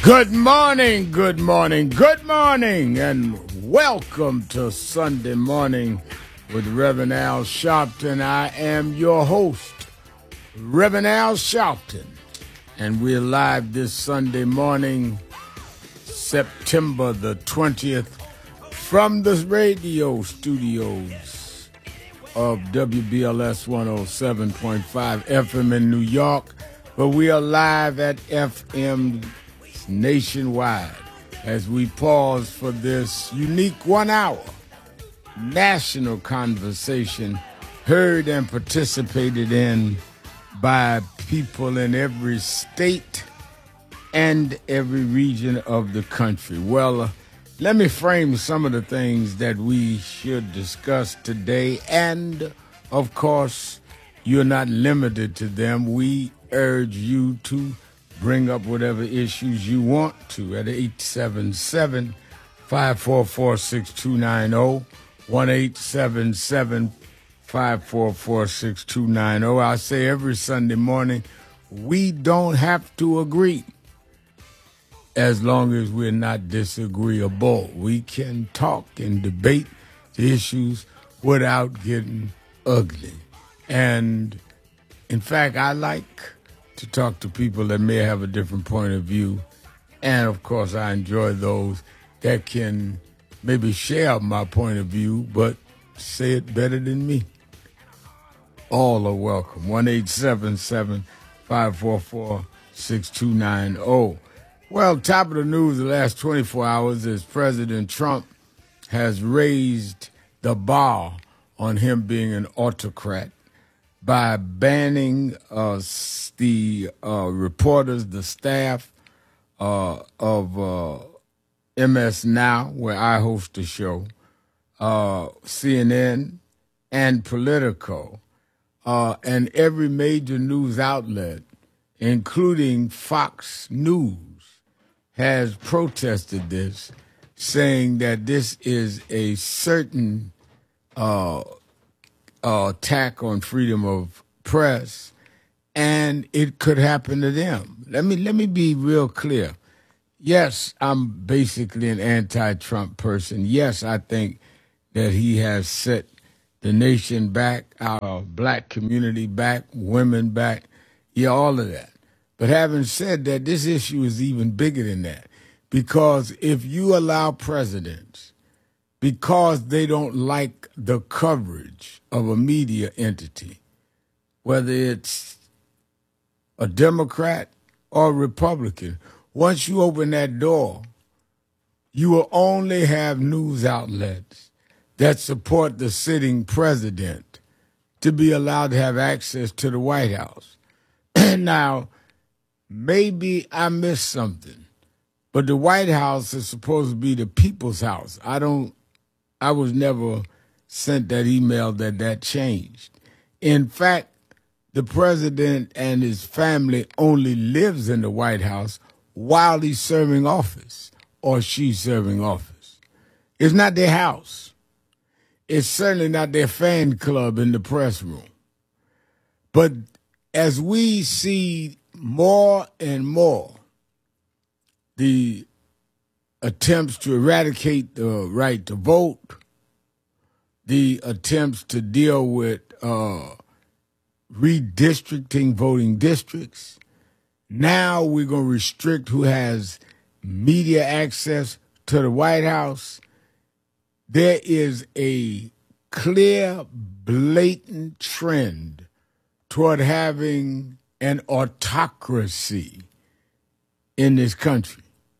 Good morning, good morning, good morning, and welcome to Sunday Morning with Reverend Al Sharpton. I am your host, Reverend Al Sharpton, and we're live this Sunday morning, September the 20th, from the radio studios of WBLS 107.5 FM in New York, but we are live at FM nationwide as we pause for this unique 1 hour national conversation heard and participated in by people in every state and every region of the country. Well, let me frame some of the things that we should discuss today, and of course you're not limited to them. We urge you to bring up whatever issues you want to at 877-544-6290, 1-877-544-6290. I say every Sunday morning, we don't have to agree as long as we're not disagreeable. We can talk and debate the issues without getting ugly. And in fact, I like to talk to people that may have a different point of view. And, of course, I enjoy those that can maybe share my point of view, but say it better than me. All are welcome. 1-877-544-6290. Well, top of the news the last 24 hours is President Trump has raised the bar on him being an autocrat by banning the reporters, the staff of MS Now, where I host the show, CNN, and Politico, and every major news outlet, including Fox News, has protested this, saying that this is a certain attack on freedom of press, and it could happen to them. Let me be real clear. Yes, I'm basically an anti-Trump person. Yes, I think that he has set the nation back, our black community back, women back, yeah, all of that. But having said that, this issue is even bigger than that, because if you allow presidents, because they don't like the coverage of a media entity, whether it's a Democrat or a Republican, once you open that door, you will only have news outlets that support the sitting president to be allowed to have access to the White House. Now, maybe I missed something, but the White House is supposed to be the people's house. I was never sent that email that changed. In fact, the president and his family only lives in the White House while he's serving office or she's serving office. It's not their house. It's certainly not their fan club in the press room. But as we see more and more the attempts to eradicate the right to vote, the attempts to deal with redistricting voting districts. Now we're going to restrict who has media access to the White House. There is a clear, blatant trend toward having an autocracy in this country.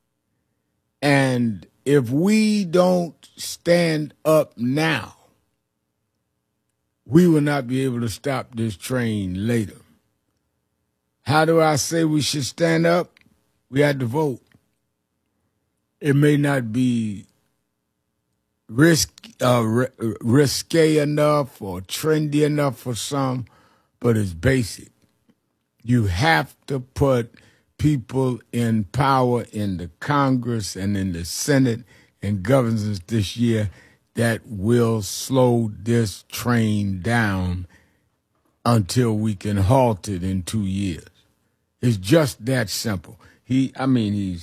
And if we don't stand up now, we will not be able to stop this train later. How do I say we should stand up? We have to vote. It may not be risky enough or trendy enough for some, but it's basic. You have to put people in power in the Congress and in the Senate and governors this year that will slow this train down until we can halt it in 2 years. It's just that simple. He's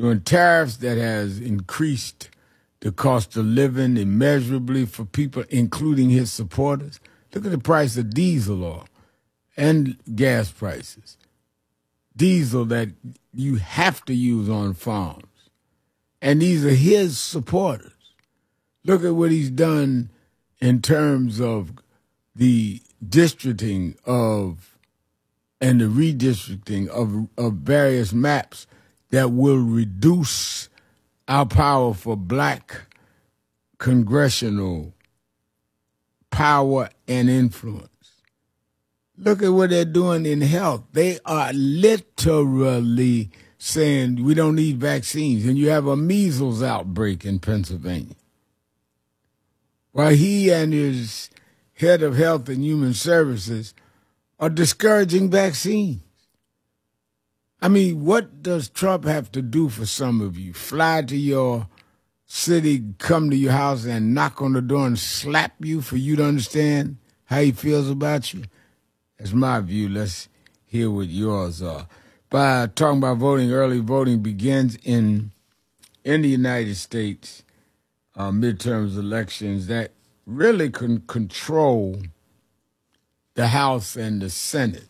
doing tariffs that has increased the cost of living immeasurably for people, including his supporters. Look at the price of diesel oil and gas prices. Diesel that you have to use on farms. And these are his supporters. Look at what he's done in terms of the districting of and the redistricting of various maps that will reduce our power for black congressional power and influence. Look at what they're doing in health. They are literally saying we don't need vaccines, and you have a measles outbreak in Pennsylvania. While he and his head of health and human services are discouraging vaccines. I mean, what does Trump have to do for some of you? Fly to your city, come to your house, and knock on the door and slap you for you to understand how he feels about you? That's my view. Let's hear what yours are. By talking about voting, early voting begins in the United States, midterms elections that really can control the House and the Senate.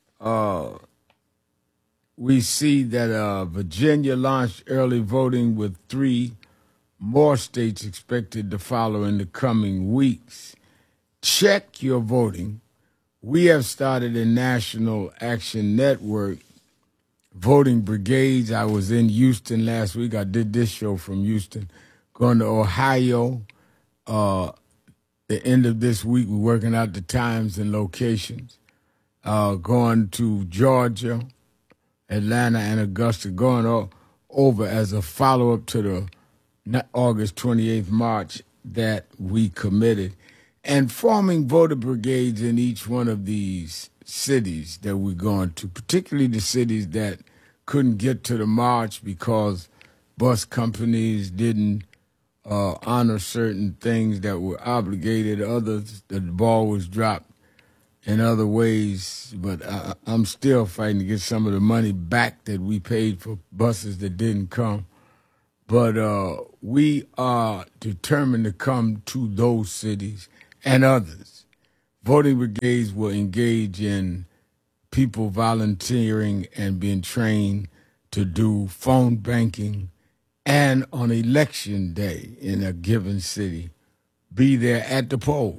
We see that Virginia launched early voting with 3 more states expected to follow in the coming weeks. Check your voting. We have started a National Action Network voting brigades. I was in Houston last week. I did this show from Houston. Going to Ohio. The end of this week, we're working out the times and locations. Going to Georgia, Atlanta, and Augusta, going over as a follow-up to the August 28th march that we committed, and forming voter brigades in each one of these cities that we're going to, particularly the cities that couldn't get to the march because bus companies didn't honor certain things that were obligated, others the ball was dropped in other ways, but I'm still fighting to get some of the money back that we paid for buses that didn't come. But we are determined to come to those cities and others. Voting brigades will engage in people volunteering and being trained to do phone banking, and on election day in a given city, be there at the polls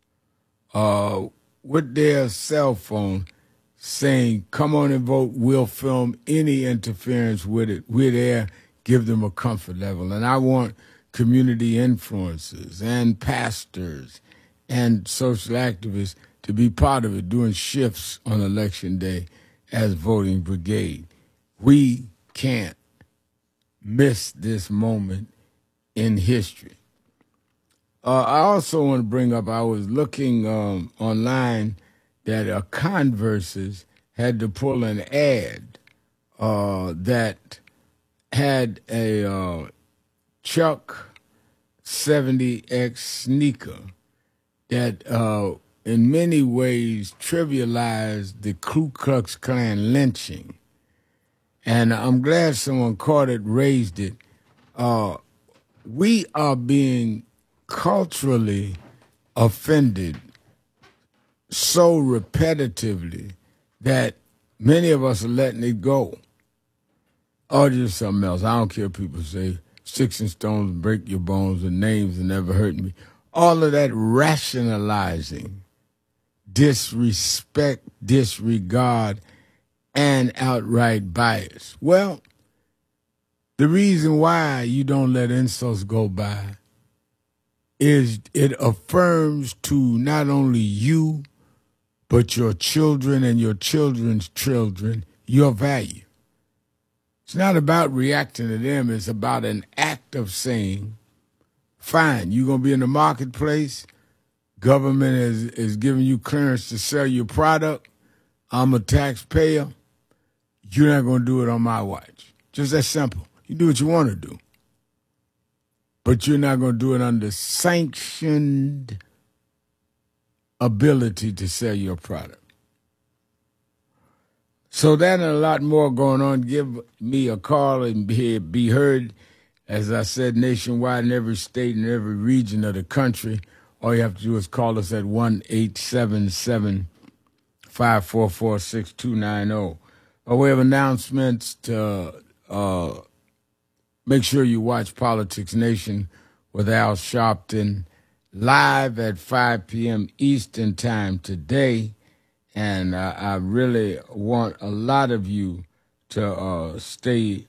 with their cell phone saying, come on and vote, we'll film any interference with it. We're there, give them a comfort level. And I want community influencers and pastors and social activists to be part of it, doing shifts on election day as voting brigade. We can't miss this moment in history. I also want to bring up, I was looking online that Converses had to pull an ad that had a Chuck 70X sneaker that in many ways trivialized the Ku Klux Klan lynching. And I'm glad someone caught it, raised it. We are being culturally offended so repetitively that many of us are letting it go. Or just something else. I don't care if people say sticks and stones break your bones and names will never hurt me. All of that rationalizing, disrespect, disregard, and outright bias. Well, the reason why you don't let insults go by is it affirms to not only you, but your children and your children's children, your value. It's not about reacting to them. It's about an act of saying, fine, you're going to be in the marketplace. Government is giving you clearance to sell your product. I'm a taxpayer. You're not going to do it on my watch. Just that simple. You do what you want to do. But you're not going to do it under sanctioned ability to sell your product. So that and a lot more going on. Give me a call and be heard, as I said, nationwide in every state and every region of the country. All you have to do is call us at 1-877-544-6290. We have announcements to make sure you watch Politics Nation with Al Sharpton live at 5 p.m. Eastern Time today. And I really want a lot of you to stay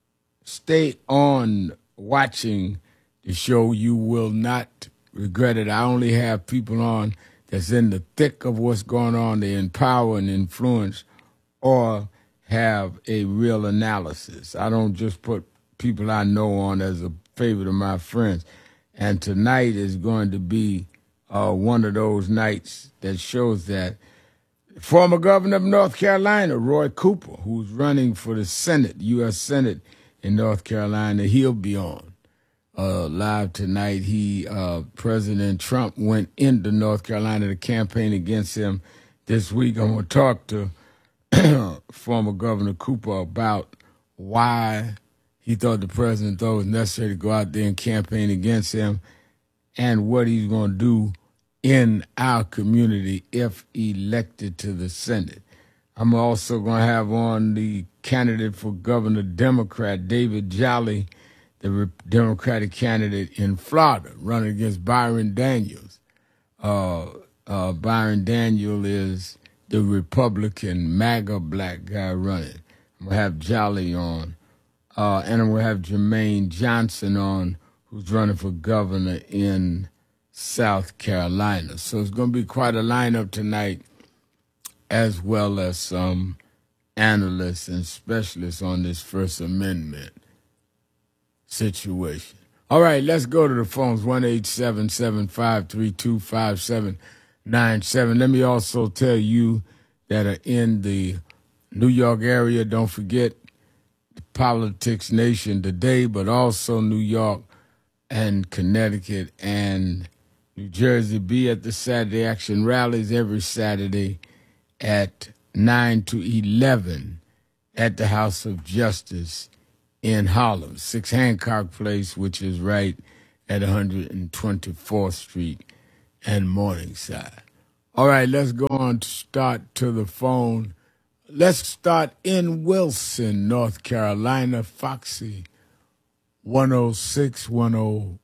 on watching the show. You will not regret it. I only have people on that's in the thick of what's going on. They empower and influence or have a real analysis. I don't just put people I know on as a favorite of my friends. And tonight is going to be one of those nights that shows that. Former governor of North Carolina, Roy Cooper, who's running for the Senate, U.S. Senate in North Carolina, he'll be on live tonight. President Trump went into North Carolina to campaign against him this week. I'm going to talk to former Governor Cooper about why he thought the president thought it was necessary to go out there and campaign against him and what he's going to do in our community if elected to the Senate. I'm also going to have on the candidate for governor, Democrat David Jolly, the Democratic candidate in Florida, running against Byron Daniels. Byron Daniel is the Republican MAGA black guy running. I'm going to have Jolly on. And I'm going to have Jermaine Johnson on, who's running for governor in South Carolina. So it's going to be quite a lineup tonight, as well as some analysts and specialists on this First Amendment situation. All right, let's go to the phones, 1-877-532-5797. Let me also tell you that are in the New York area, don't forget Politics Nation today, but also New York and Connecticut and New Jersey. Be at the Saturday Action rallies every Saturday at 9 to 11 at the House of Justice in Harlem, 6 Hancock Place, which is right at 124th Street and Morningside. All right, let's go on to start to the phone. Let's start in Wilson, North Carolina. Foxy, 107,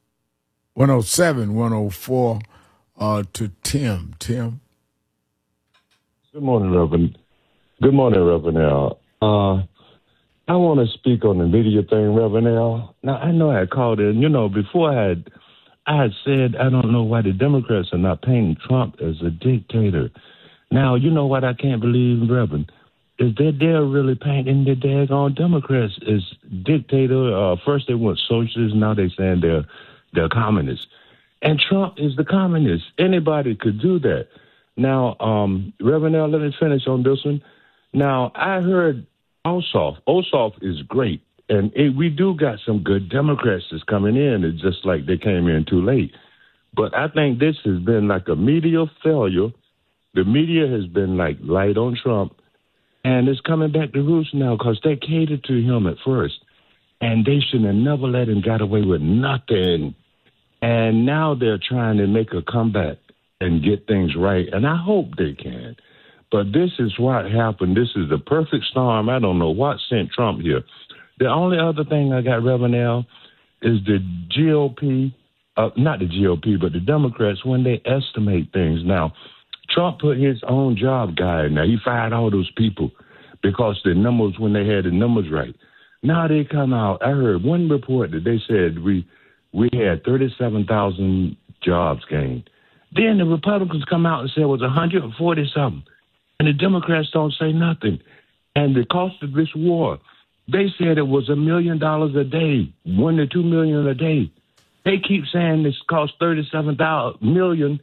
104 to Tim. Tim? Good morning, Reverend. Good morning, Reverend Al. I want to speak on the media thing, Reverend Al. Now, I know I called in. Before I had said I don't know why the Democrats are not painting Trump as a dictator. Now, you know what I can't believe, Reverend, is that they're really painting the daggone Democrats as dictator. First they went socialists, now they're saying they're communists. And Trump is the communist. Anybody could do that. Now, Reverend Al, let me finish on this one. Now, I heard Ossoff. Ossoff is great. And we do got some good Democrats that's coming in. It's just like they came in too late. But I think this has been like a media failure. The media has been like light on Trump. And it's coming back to roost now because they catered to him at first. And they shouldn't have never let him get away with nothing. And now they're trying to make a comeback and get things right. And I hope they can. But this is what happened. This is the perfect storm. I don't know what sent Trump here. The only other thing I got, Reverend Al, is the GOP, not the GOP, but the Democrats, when they estimate things. Now, Trump put his own job guy in there. He fired all those people because the numbers, when they had the numbers right. Now they come out. I heard one report that they said we had 37,000 jobs gained. Then the Republicans come out and say it was 140-something. And the Democrats don't say nothing. And the cost of this war, they said it was $1 million a day, $1 to $2 million a day. They keep saying this cost 37 billion,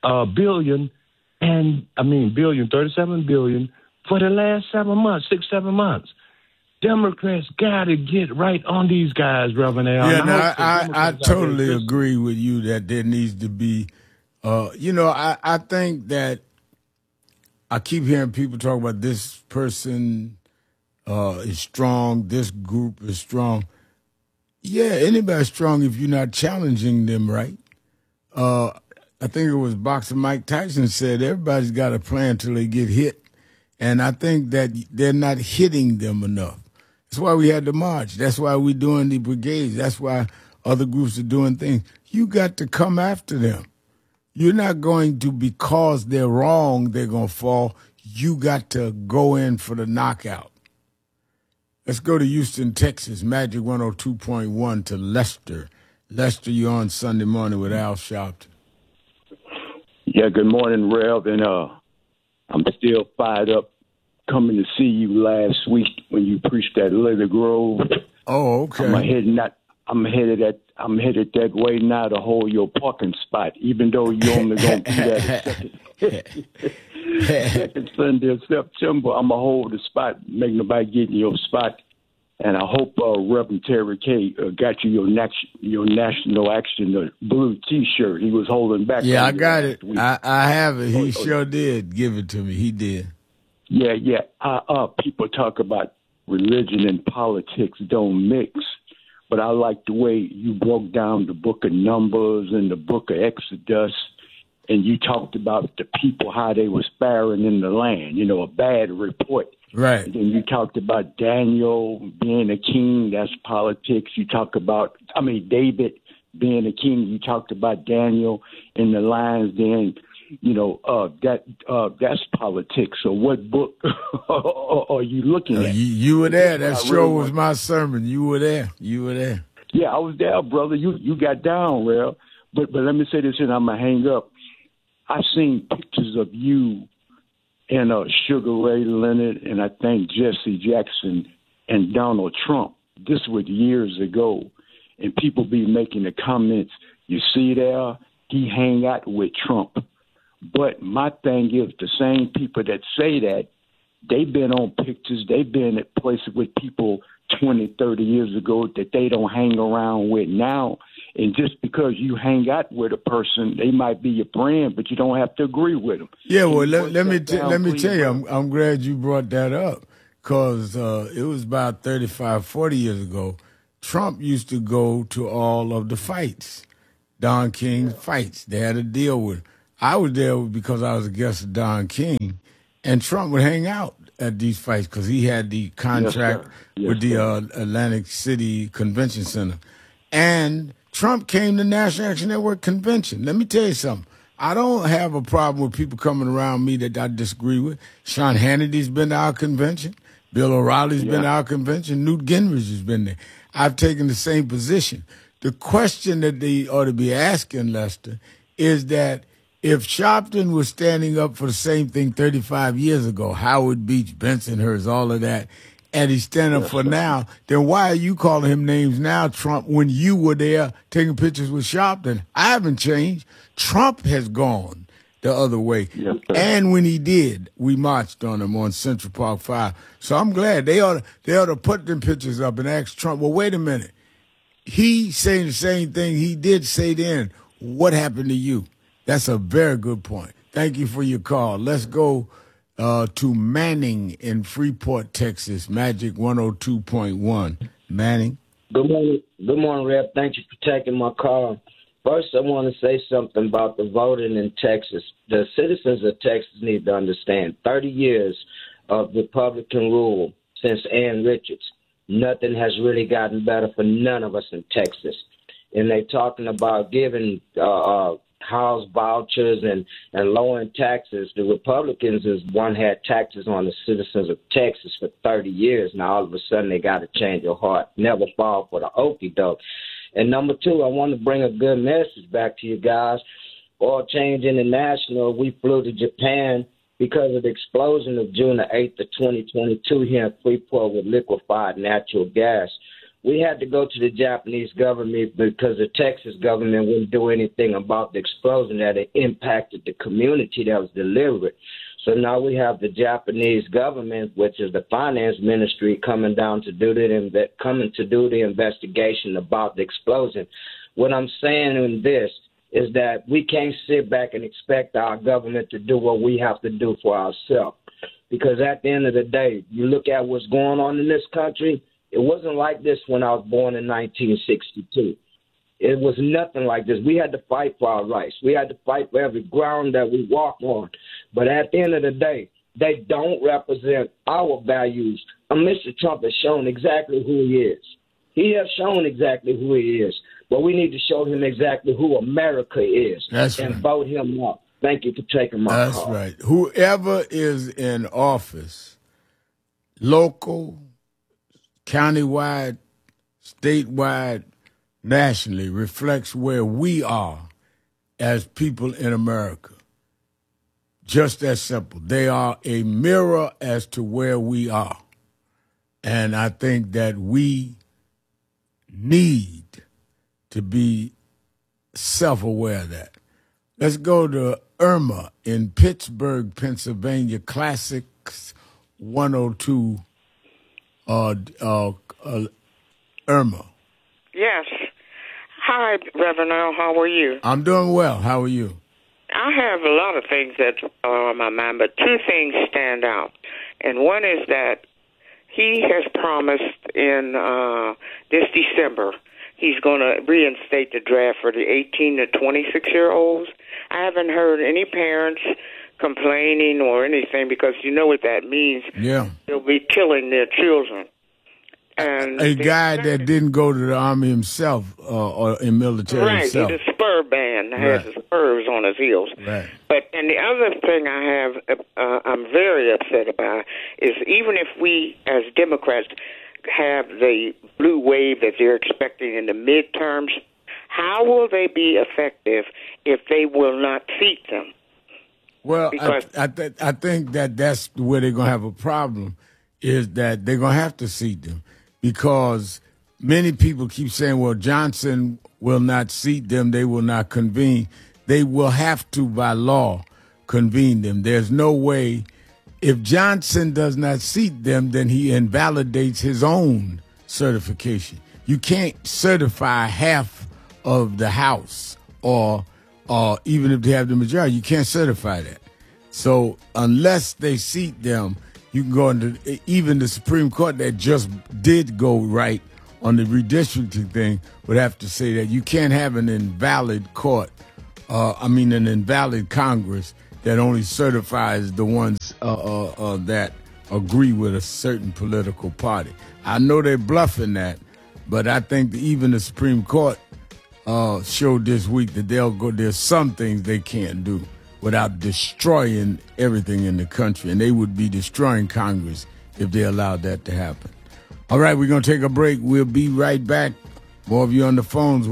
for the last 7 months, 6-7 months. Democrats got to get right on these guys, Reverend Al. Yeah, I totally agree with you that there needs to be, I think that I keep hearing people talk about this person is strong, this group is strong. Yeah, anybody's strong if you're not challenging them, right? I think it was boxer Mike Tyson said everybody's got a plan till they get hit. And I think that they're not hitting them enough. That's why we had the march. That's why we're doing the brigades. That's why other groups are doing things. You got to come after them. You're not going to, because they're wrong, they're going to fall. You got to go in for the knockout. Let's go to Houston, Texas. Magic 102.1 to Lester. Lester, you're on Sunday morning with Al Sharpton. Yeah, good morning, Rev. And I'm still fired up coming to see you last week when you preached at Lily Grove. Oh, okay. I'm headed that way now to hold your parking spot, even though you only going to do that second Sunday of September. I'm going to hold the spot, make nobody get in your spot. And I hope Reverend Terry K got you your National Action blue T-shirt. He was holding back. Yeah, I got it. I have it. He sure did give it to me. He did. Yeah. People talk about religion and politics don't mix. But I like the way you broke down the book of Numbers and the book of Exodus, and you talked about the people, how they were sparing in the land, a bad report. Right. And then you talked about Daniel being a king, that's politics. You talk about, David being a king. You talked about Daniel in the lions then. That's politics. So what book are you looking at? You were there. That sure was my sermon. You were there. Yeah, I was there, brother. You got down, Real. But let me say this, and I'm going to hang up. I've seen pictures of you and Sugar Ray Leonard, and I think Jesse Jackson and Donald Trump. This was years ago. And people be making the comments, you see there, he hang out with Trump. But my thing is, the same people that say that, they've been on pictures, they've been at places with people 20, 30 years ago that they don't hang around with now. And just because you hang out with a person, they might be your friend, but you don't have to agree with them. Yeah, well, let me tell you, I'm glad you brought that up, because it was about 35, 40 years ago. Trump used to go to all of the fights, Don King's fights. They had a deal with. I was there because I was a guest of Don King, and Trump would hang out at these fights because he had the contract with the Atlantic City Convention Center. And Trump came to National Action Network convention. Let me tell you something. I don't have a problem with people coming around me that I disagree with. Sean Hannity's been to our convention. Bill O'Reilly's been to our convention. Newt Gingrich has been there. I've taken the same position. The question that they ought to be asking, Lester, is that if Sharpton was standing up for the same thing 35 years ago, Howard Beach, Bensonhurst, all of that, and he's standing up for now, then why are you calling him names now, Trump, when you were there taking pictures with Sharpton? I haven't changed. Trump has gone the other way. Yes, and when he did, we marched on him on Central Park 5. So I'm glad they ought to put them pictures up and ask Trump, well, wait a minute. He saying the same thing he did say then. What happened to you? That's a very good point. Thank you for your call. Let's go to Manning in Freeport, Texas. Magic 102.1. Manning. Good morning, Rep. Thank you for taking my call. First, I want to say something about the voting in Texas. The citizens of Texas need to understand 30 years of Republican rule since Ann Richards. Nothing has really gotten better for none of us in Texas. And they're talking about giving house vouchers and lowering taxes. The Republicans had taxes on the citizens of Texas for 30 years. Now, all of a sudden, they got to change their heart. Never fall for the okie doke. And number two, I want to bring a good message back to you guys. Oil Change International, we flew to Japan because of the explosion of June the 8th of 2022 here in Freeport with liquefied natural gas. We had to go to the Japanese government because the Texas government wouldn't do anything about the explosion that it impacted the community that was delivered. So now we have the Japanese government, which is the finance ministry, coming to do the investigation about the explosion. What I'm saying in this is that we can't sit back and expect our government to do what we have to do for ourselves. Because at the end of the day, you look at what's going on in this country, it wasn't like this when I was born in 1962. It was nothing like this. We had to fight for our rights. We had to fight for every ground that we walk on. But at the end of the day, they don't represent our values. Mr. Trump has shown exactly who he is. He has shown exactly who he is. But we need to show him exactly who America is. That's and right. Vote him up. Thank you for taking my That's call. right. Whoever is in office, local, countywide, statewide, nationally, reflects where we are as people in America. Just that simple. They are a mirror as to where we are. And I think that we need to be self-aware of that. Let's go to Irma in Pittsburgh, Pennsylvania, Classics 102. Irma. Yes. Hi, Reverend Al. How are you? I'm doing well. How are you? I have a lot of things that are on my mind, but two things stand out. And one is that he has promised in this December he's going to reinstate the draft for the 18 to 26-year-olds. I haven't heard any parents complaining or anything because you know what that means. Yeah. They'll be killing their children. And a guy that didn't go to the Army himself or in military himself. Right, he's a spur band. Has the spurs on his heels. Right. But, and the other thing I have, I'm very upset about, is even if we as Democrats have the blue wave that they're expecting in the midterms, how will they be effective if they will not seat them? Well, I think that's where they're going to have a problem, is that they're going to have to seat them, because many people keep saying, well, Johnson will not seat them, they will not convene. They will have to, by law, convene them. There's no way. If Johnson does not seat them, then he invalidates his own certification. You can't certify half of the House or even if they have the majority, you can't certify that. So unless they seat them, you can go into even the Supreme Court that just did go right on the redistricting thing would have to say that you can't have an invalid court, an invalid Congress that only certifies the ones that agree with a certain political party. I know they're bluffing that, but I think that even the Supreme Court showed this week that there's some things they can't do without destroying everything in the country, and they would be destroying Congress if they allowed that to happen. All right, we're going to take a break. We'll be right back. More of you on the phones,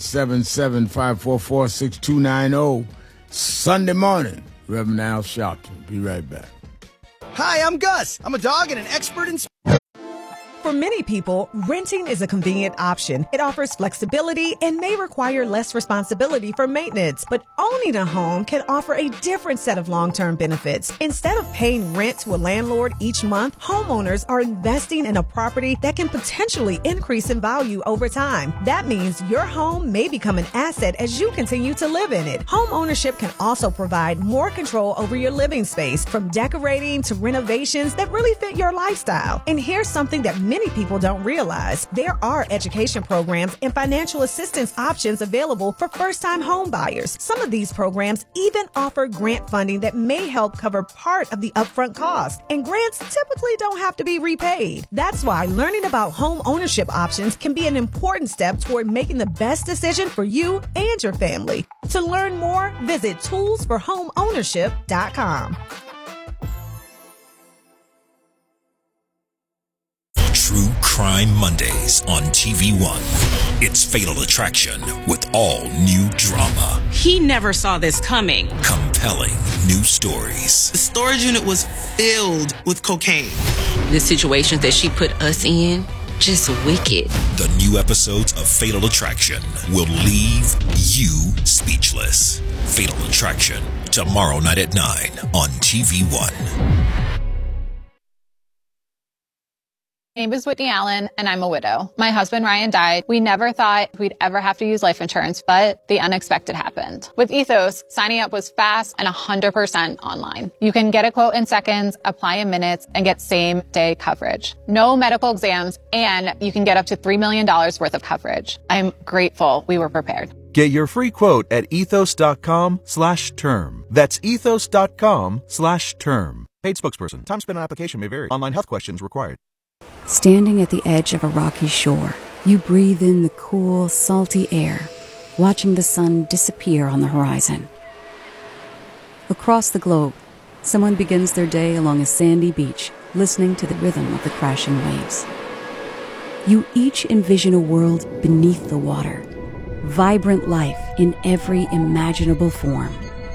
1-877-544-6290. Sunday morning, Reverend Al Sharpton. Be right back. Hi, I'm Gus. I'm a dog and an expert in... For many people, renting is a convenient option. It offers flexibility and may require less responsibility for maintenance. But owning a home can offer a different set of long-term benefits. Instead of paying rent to a landlord each month, homeowners are investing in a property that can potentially increase in value over time. That means your home may become an asset as you continue to live in it. Home ownership can also provide more control over your living space, from decorating to renovations that really fit your lifestyle. And here's something that many people don't realize. There are education programs and financial assistance options available for first-time home buyers. Some of these programs even offer grant funding that may help cover part of the upfront cost. And grants typically don't have to be repaid. That's why learning about home ownership options can be an important step toward making the best decision for you and your family. To learn more, visit toolsforhomeownership.com. True Crime Mondays on TV1. It's Fatal Attraction with all new drama. He never saw this coming. Compelling new stories. The storage unit was filled with cocaine. The situations that she put us in, just wicked. The new episodes of Fatal Attraction will leave you speechless. Fatal Attraction, tomorrow night at 9 on TV1. My name is Whitney Allen, and I'm a widow. My husband, Ryan, died. We never thought we'd ever have to use life insurance, but the unexpected happened. With Ethos, signing up was fast and 100% online. You can get a quote in seconds, apply in minutes, and get same-day coverage. No medical exams, and you can get up to $3 million worth of coverage. I'm grateful we were prepared. Get your free quote at ethos.com/term. That's ethos.com/term. Paid spokesperson. Time spent on application may vary. Online health questions required. Standing at the edge of a rocky shore, you breathe in the cool, salty air, watching the sun disappear on the horizon. Across the globe, someone begins their day along a sandy beach, listening to the rhythm of the crashing waves. You each envision a world beneath the water, vibrant life in every imaginable form.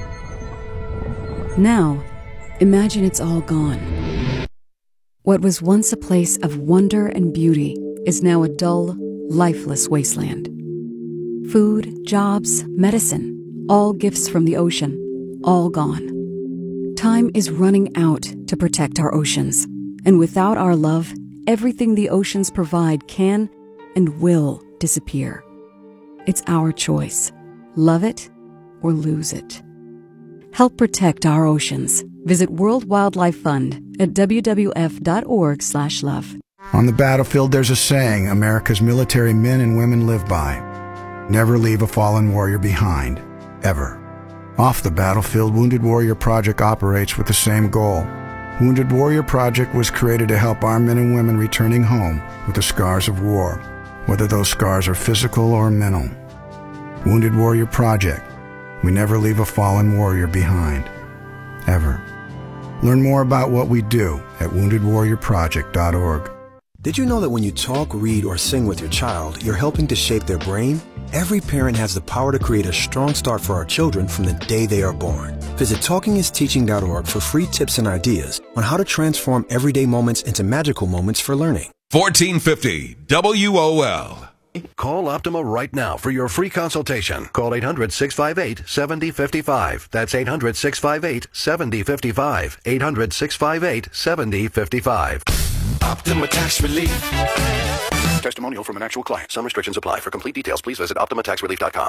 Now, imagine it's all gone. What was once a place of wonder and beauty is now a dull, lifeless wasteland. Food, jobs, medicine, all gifts from the ocean, all gone. Time is running out to protect our oceans, and without our love, everything the oceans provide can and will disappear. It's our choice. Love it or lose it. Help protect our oceans. Visit World Wildlife Fund at wwf.org/love. On the battlefield, there's a saying America's military men and women live by. Never leave a fallen warrior behind, ever. Off the battlefield, Wounded Warrior Project operates with the same goal. Wounded Warrior Project was created to help our men and women returning home with the scars of war, whether those scars are physical or mental. Wounded Warrior Project. We never leave a fallen warrior behind, ever. Learn more about what we do at woundedwarriorproject.org. Did you know that when you talk, read, or sing with your child, you're helping to shape their brain? Every parent has the power to create a strong start for our children from the day they are born. Visit TalkingIsTeaching.org for free tips and ideas on how to transform everyday moments into magical moments for learning. 1450 WOL. Call Optima right now for your free consultation. Call 800-658-7055. That's 800-658-7055. 800-658-7055. Optima Tax Relief. Testimonial from an actual client. Some restrictions apply. For complete details, please visit OptimaTaxRelief.com.